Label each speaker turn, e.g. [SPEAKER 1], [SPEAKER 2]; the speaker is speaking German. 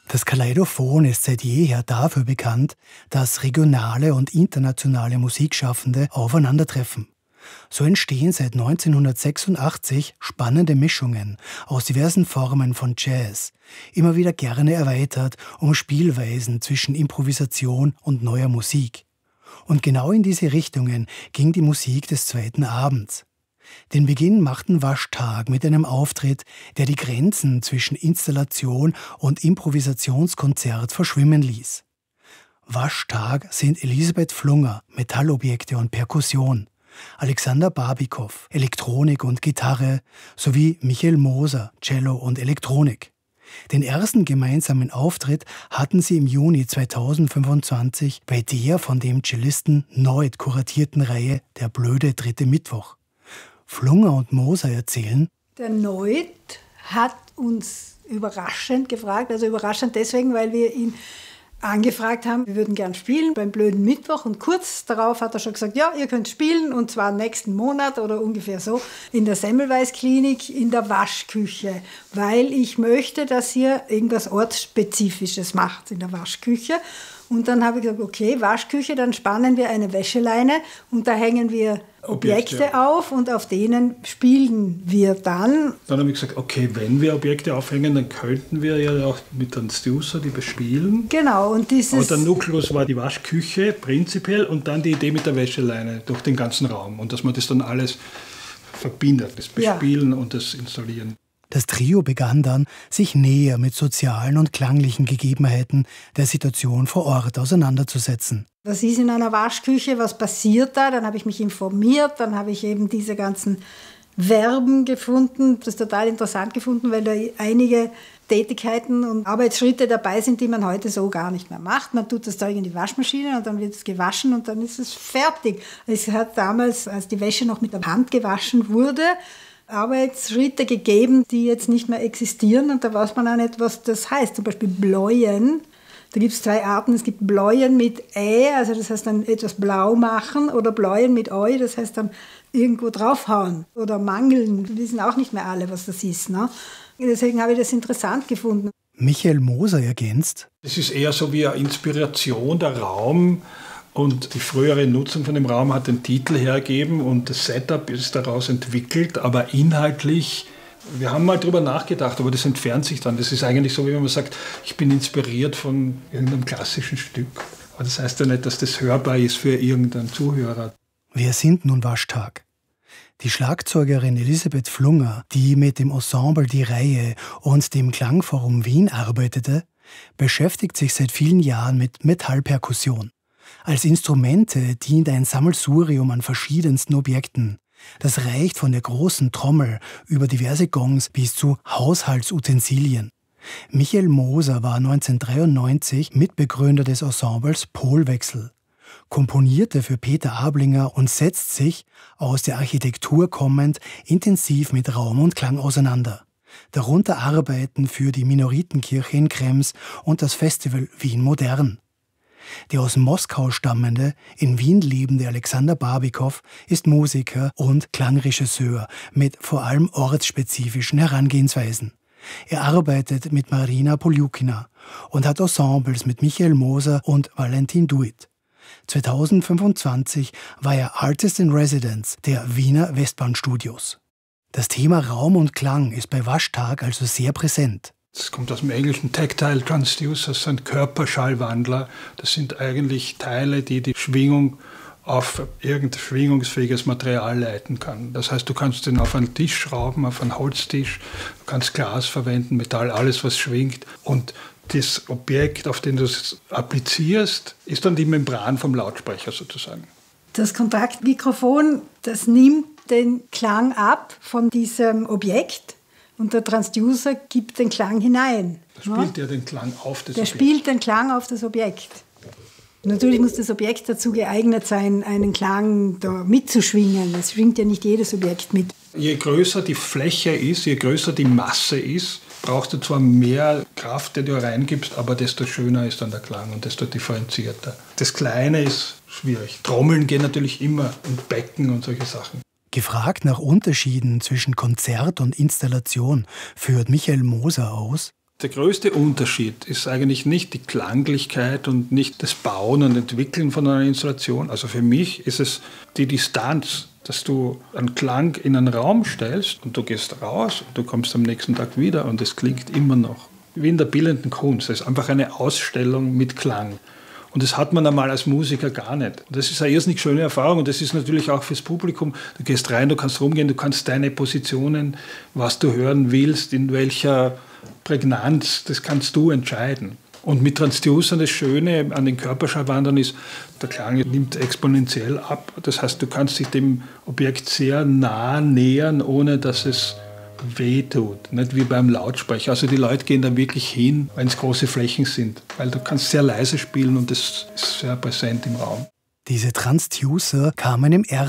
[SPEAKER 1] Das Kaleidophon ist seit jeher dafür bekannt, dass regionale und internationale Musikschaffende aufeinandertreffen. So entstehen seit 1986 spannende Mischungen aus diversen Formen von Jazz, immer wieder gerne erweitert um Spielweisen zwischen Improvisation und neuer Musik. Und genau in diese Richtungen ging die Musik des zweiten Abends. Den Beginn machten Waschtag mit einem Auftritt, der die Grenzen zwischen Installation und Improvisationskonzert verschwimmen ließ. Waschtag sind Elisabeth Flunger, Metallobjekte und Perkussion, Alexander Barbikow, Elektronik und Gitarre, sowie Michael Moser, Cello und Elektronik. Den ersten gemeinsamen Auftritt hatten sie im Juni 2025 bei der von dem Cellisten Noid kuratierten Reihe Der blöde dritte Mittwoch. Flunger und Moser erzählen:
[SPEAKER 2] Der Noid hat uns überraschend gefragt, also überraschend deswegen, weil wir ihn angefragt haben, wir würden gern spielen beim blöden Mittwoch, und kurz darauf hat er schon gesagt, ja, ihr könnt spielen, und zwar nächsten Monat oder ungefähr so in der Semmelweis-Klinik in der Waschküche, weil ich möchte, dass ihr irgendwas Ortsspezifisches macht in der Waschküche. Und dann habe ich gesagt, okay, Waschküche, dann spannen wir eine Wäscheleine und da hängen wir Objekte auf und auf denen spielen wir dann.
[SPEAKER 3] Dann habe ich gesagt, okay, wenn wir Objekte aufhängen, dann könnten wir ja auch mit Transducer die bespielen.
[SPEAKER 2] Genau. Und
[SPEAKER 3] aber der Nukleus war die Waschküche prinzipiell und dann die Idee mit der Wäscheleine durch den ganzen Raum. Und dass man das dann alles verbindet, das Bespielen und das Installieren.
[SPEAKER 1] Das Trio begann dann, sich näher mit sozialen und klanglichen Gegebenheiten der Situation vor Ort auseinanderzusetzen.
[SPEAKER 2] Was ist in einer Waschküche, was passiert da? Dann habe ich mich informiert, dann habe ich eben diese ganzen Verben gefunden. Das ist total interessant gefunden, weil da einige Tätigkeiten und Arbeitsschritte dabei sind, die man heute so gar nicht mehr macht. Man tut das Zeug in die Waschmaschine und dann wird es gewaschen und dann ist es fertig. Es hat damals, als die Wäsche noch mit der Hand gewaschen wurde, Arbeitsschritte gegeben, die jetzt nicht mehr existieren, und da weiß man auch nicht, was das heißt. Zum Beispiel Bläuen. Da gibt es zwei Arten. Es gibt Bläuen mit Ä, also das heißt dann etwas blau machen, oder Bläuen mit Eu, das heißt dann irgendwo draufhauen oder mangeln. Wir wissen auch nicht mehr alle, was das ist. Ne? Deswegen habe ich das interessant gefunden.
[SPEAKER 1] Michael Moser ergänzt:
[SPEAKER 3] Es ist eher so wie eine Inspiration, der Raum. Und die frühere Nutzung von dem Raum hat den Titel hergegeben und das Setup ist daraus entwickelt, aber inhaltlich, wir haben mal drüber nachgedacht, aber das entfernt sich dann. Das ist eigentlich so, wie wenn man sagt, ich bin inspiriert von irgendeinem klassischen Stück. Aber das heißt ja nicht, dass das hörbar ist für irgendeinen Zuhörer.
[SPEAKER 1] Wer sind nun Waschtag? Die Schlagzeugerin Elisabeth Flunger, die mit dem Ensemble Die Reihe und dem Klangforum Wien arbeitete, beschäftigt sich seit vielen Jahren mit Metallperkussion. Als Instrumente dient ein Sammelsurium an verschiedensten Objekten. Das reicht von der großen Trommel über diverse Gongs bis zu Haushaltsutensilien. Michael Moser war 1993 Mitbegründer des Ensembles Polwechsel, komponierte für Peter Ablinger und setzt sich, aus der Architektur kommend, intensiv mit Raum und Klang auseinander. Darunter Arbeiten für die Minoritenkirche in Krems und das Festival Wien Modern. Der aus Moskau stammende, in Wien lebende Alexander Barbikow ist Musiker und Klangregisseur mit vor allem ortsspezifischen Herangehensweisen. Er arbeitet mit Marina Poljukina und hat Ensembles mit Michael Moser und Valentin Duit. 2025 war er Artist in Residence der Wiener Westbahnstudios. Das Thema Raum und Klang ist bei Waschtag also sehr präsent.
[SPEAKER 3] Das kommt aus dem englischen Tactile Transducer, das sind Körperschallwandler. Das sind eigentlich Teile, die die Schwingung auf irgendein schwingungsfähiges Material leiten kann. Das heißt, du kannst den auf einen Tisch schrauben, auf einen Holztisch, du kannst Glas verwenden, Metall, alles was schwingt. Und das Objekt, auf den du es applizierst, ist dann die Membran vom Lautsprecher sozusagen.
[SPEAKER 2] Das Kontaktmikrofon, das nimmt den Klang ab von diesem Objekt. Und der Transducer gibt den Klang hinein.
[SPEAKER 3] Da spielt er den Klang auf das Objekt.
[SPEAKER 2] Der spielt den Klang auf das Objekt. Natürlich muss das Objekt dazu geeignet sein, einen Klang da mitzuschwingen. Es schwingt ja nicht jedes Objekt mit.
[SPEAKER 3] Je größer die Fläche ist, je größer die Masse ist, brauchst du zwar mehr Kraft, die du reingibst, aber desto schöner ist dann der Klang und desto differenzierter. Das Kleine ist schwierig. Trommeln gehen natürlich immer und Becken und solche Sachen.
[SPEAKER 1] Gefragt nach Unterschieden zwischen Konzert und Installation führt Michael Moser aus:
[SPEAKER 3] Der größte Unterschied ist eigentlich nicht die Klanglichkeit und nicht das Bauen und Entwickeln von einer Installation. Also für mich ist es die Distanz, dass du einen Klang in einen Raum stellst und du gehst raus und du kommst am nächsten Tag wieder und es klingt immer noch. Wie in der bildenden Kunst. Es ist einfach eine Ausstellung mit Klang. Und das hat man einmal als Musiker gar nicht. Und das ist eine irrsinnig schöne Erfahrung und das ist natürlich auch fürs Publikum. Du gehst rein, du kannst rumgehen, du kannst deine Positionen, was du hören willst, in welcher Prägnanz, das kannst du entscheiden. Und mit Transducern das Schöne an den Körperschallwandlern ist, der Klang nimmt exponentiell ab. Das heißt, du kannst dich dem Objekt sehr nah nähern, ohne dass es weh tut. Nicht wie beim Lautsprecher. Also die Leute gehen da wirklich hin, wenn es große Flächen sind. Weil du kannst sehr leise spielen und das ist sehr präsent im Raum.
[SPEAKER 1] Diese Transducer kamen im ersten